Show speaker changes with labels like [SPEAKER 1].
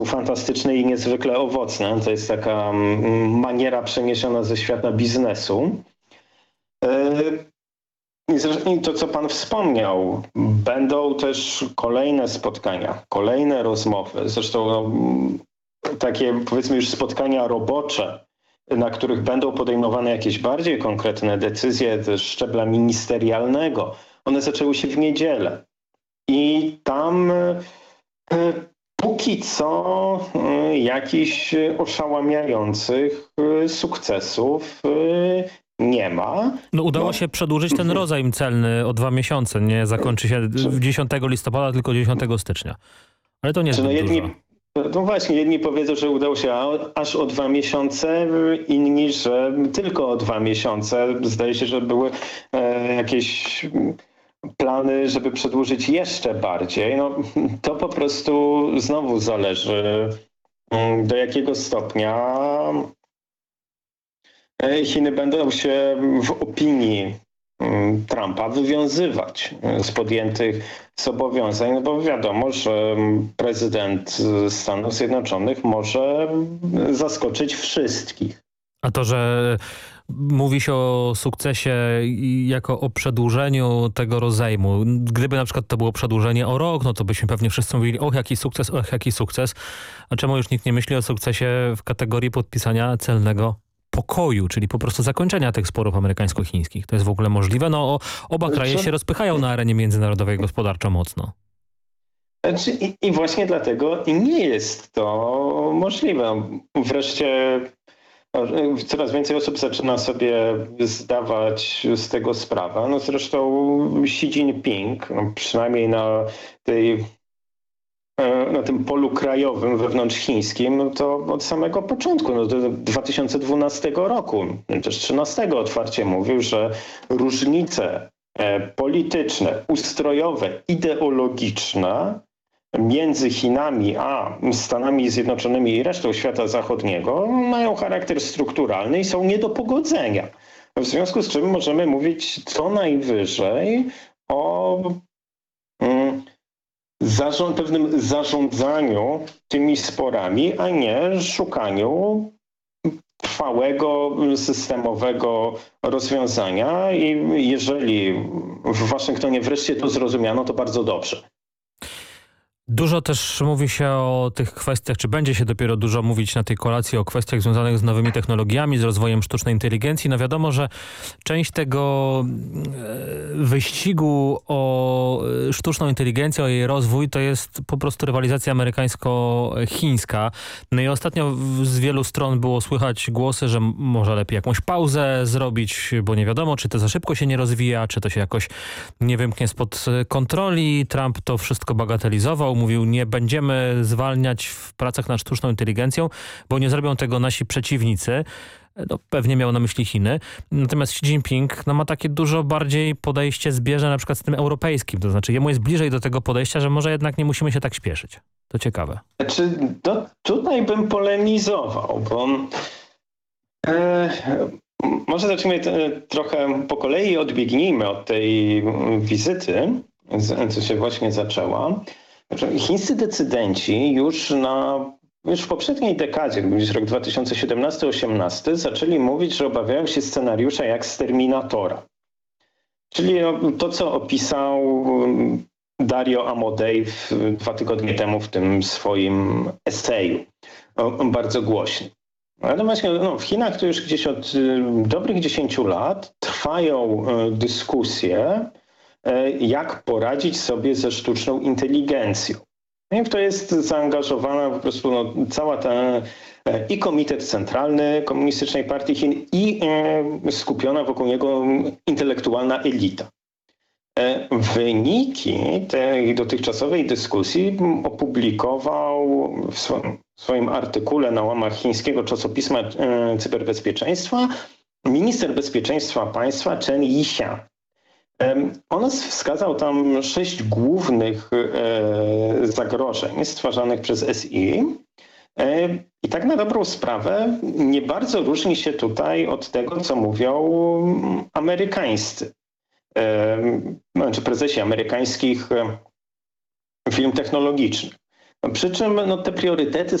[SPEAKER 1] fantastyczny i niezwykle owocny. To jest taka maniera przeniesiona ze świata biznesu. I to, co pan wspomniał, będą też kolejne spotkania, kolejne rozmowy. Zresztą takie, powiedzmy, już spotkania robocze, na których będą podejmowane jakieś bardziej konkretne decyzje ze szczebla ministerialnego. One zaczęły się w niedzielę. I tam póki co jakichś oszałamiających sukcesów nie ma.
[SPEAKER 2] No udało się przedłużyć ten rozejm celny o 2 miesiące. Nie zakończy się 10 listopada, tylko 10 stycznia. Ale to nie jest dużo.
[SPEAKER 1] No właśnie, jedni powiedzą, że udało się aż o 2 miesiące, inni, że tylko o 2 miesiące. Zdaje się, że były jakieś plany, żeby przedłużyć jeszcze bardziej. No, to po prostu znowu zależy, do jakiego stopnia Chiny będą się w opinii Trumpa wywiązywać z podjętych zobowiązań, no bo wiadomo, że prezydent Stanów Zjednoczonych może zaskoczyć wszystkich.
[SPEAKER 2] A to, że mówi się o sukcesie jako o przedłużeniu tego rozejmu. Gdyby na przykład to było przedłużenie o rok, no to byśmy pewnie wszyscy mówili, och jaki sukces, och jaki sukces. A czemu już nikt nie myśli o sukcesie w kategorii podpisania celnego pokoju, czyli po prostu zakończenia tych sporów amerykańsko-chińskich? To jest w ogóle możliwe? No oba kraje się rozpychają na arenie międzynarodowej gospodarczo mocno.
[SPEAKER 1] I właśnie dlatego nie jest to możliwe. Wreszcie coraz więcej osób zaczyna sobie zdawać z tego sprawę. No zresztą Xi Jinping, przynajmniej na tym polu krajowym, wewnątrzchińskim, no to od samego początku, no do 2012 roku, też 2013 otwarcie mówił, że różnice polityczne, ustrojowe, ideologiczne między Chinami a Stanami Zjednoczonymi i resztą świata zachodniego mają charakter strukturalny i są nie do pogodzenia. W związku z czym możemy mówić co najwyżej o pewnym zarządzaniu tymi sporami, a nie szukaniu trwałego, systemowego rozwiązania. I jeżeli w Waszyngtonie wreszcie to zrozumiano, to bardzo dobrze.
[SPEAKER 2] Dużo też mówi się o tych kwestiach, czy będzie się dopiero dużo mówić na tej kolacji o kwestiach związanych z nowymi technologiami, z rozwojem sztucznej inteligencji. No wiadomo, że część tego wyścigu o sztuczną inteligencję, o jej rozwój, to jest po prostu rywalizacja amerykańsko-chińska. No i ostatnio z wielu stron było słychać głosy, że może lepiej jakąś pauzę zrobić, bo nie wiadomo, czy to za szybko się nie rozwija, czy to się jakoś nie wymknie spod kontroli. Trump to wszystko bagatelizował. Mówił, nie będziemy zwalniać w pracach nad sztuczną inteligencją, bo nie zrobią tego nasi przeciwnicy. No, pewnie miał na myśli Chiny. Natomiast Xi Jinping ma takie dużo bardziej podejście zbieżne na przykład z tym europejskim. To znaczy jemu jest bliżej do tego podejścia, że może jednak nie musimy się tak śpieszyć. To ciekawe.
[SPEAKER 1] Tutaj bym polemizował, bo może zacznijmy trochę po kolei, odbiegnijmy od tej wizyty, co się właśnie zaczęła. Chińscy decydenci już w poprzedniej dekadzie, gdzieś rok 2017-18, zaczęli mówić, że obawiają się scenariusza jak z Terminatora. Czyli to, co opisał Dario Amodei 2 tygodnie temu w tym swoim eseju, bardzo głośny. Ale właśnie w Chinach to już gdzieś od dobrych 10 lat trwają dyskusje, jak poradzić sobie ze sztuczną inteligencją. I w to jest zaangażowana po prostu cała ta i Komitet Centralny Komunistycznej Partii Chin i skupiona wokół niego intelektualna elita. Wyniki tej dotychczasowej dyskusji opublikował w swoim artykule na łamach chińskiego czasopisma cyberbezpieczeństwa minister bezpieczeństwa państwa Chen Yixian. On wskazał tam 6 głównych zagrożeń stwarzanych przez SI i tak na dobrą sprawę nie bardzo różni się tutaj od tego, co mówią amerykańscy, czy prezesi amerykańskich firm technologicznych. Przy czym te priorytety